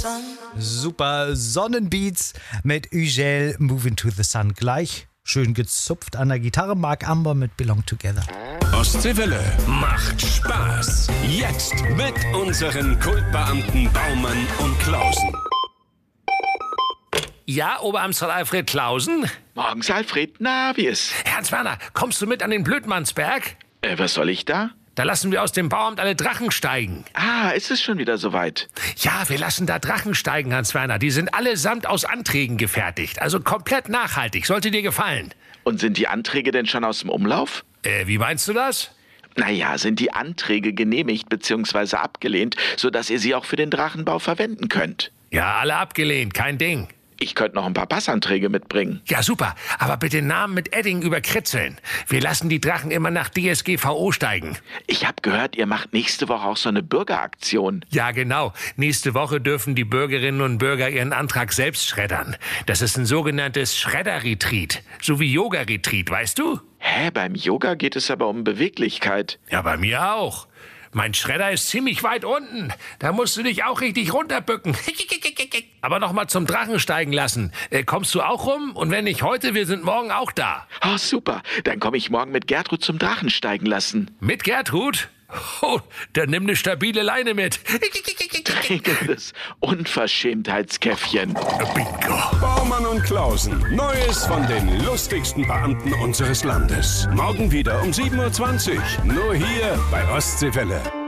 Super Sonnenbeats mit Ugel, Moving to the Sun. Gleich schön gezupft an der Gitarre. Mark Amber mit Belong Together. Ostseewelle macht Spaß. Jetzt mit unseren Kultbeamten Baumann und Klausen. Ja, Oberamtsrat Alfred Klausen? Morgens, Alfred. Na, wie ist? Hans Werner, kommst du mit an den Blödmannsberg? Was soll ich da? Da lassen wir aus dem Bauamt alle Drachen steigen. Ah, ist es schon wieder soweit? Ja, wir lassen da Drachen steigen, Hans Werner. Die sind allesamt aus Anträgen gefertigt. Also komplett nachhaltig. Sollte dir gefallen. Und sind die Anträge denn schon aus dem Umlauf? Wie meinst du das? Naja, sind die Anträge genehmigt bzw. abgelehnt, sodass ihr sie auch für den Drachenbau verwenden könnt? Ja, alle abgelehnt. Kein Ding. Ich könnte noch ein paar Passanträge mitbringen. Ja, super. Aber bitte Namen mit Edding überkritzeln. Wir lassen die Drachen immer nach DSGVO steigen. Ich habe gehört, ihr macht nächste Woche auch so eine Bürgeraktion. Ja, genau. Nächste Woche dürfen die Bürgerinnen und Bürger ihren Antrag selbst schreddern. Das ist ein sogenanntes Schredder-Retreat. So wie Yoga-Retreat, weißt du? Hä, beim Yoga geht es aber um Beweglichkeit. Ja, bei mir auch. Mein Schredder ist ziemlich weit unten. Da musst du dich auch richtig runterbücken. Aber noch mal zum Drachen steigen lassen. Kommst du auch rum? Und wenn nicht heute, wir sind morgen auch da. Oh, super. Dann komme ich morgen mit Gertrud zum Drachen steigen lassen. Mit Gertrud? Oh, dann nimm eine stabile Leine mit. Das Unverschämtheitskäffchen. Bingo. Baumann und Klausen. Neues von den lustigsten Beamten unseres Landes. Morgen wieder um 7:20 Uhr. Nur hier bei Ostseewelle.